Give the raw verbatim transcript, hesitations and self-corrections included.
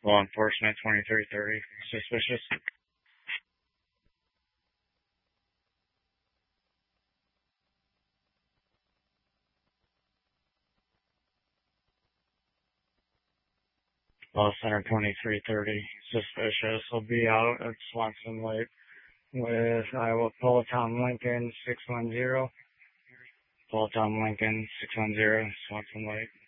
Law enforcement twenty-three thirty. Suspicious. Law Center twenty-three thirty. Suspicious. Will be out at Swanson Lake with Iowa Peloton Lincoln six one zero. Peloton Lincoln six one zero. Swanson Lake.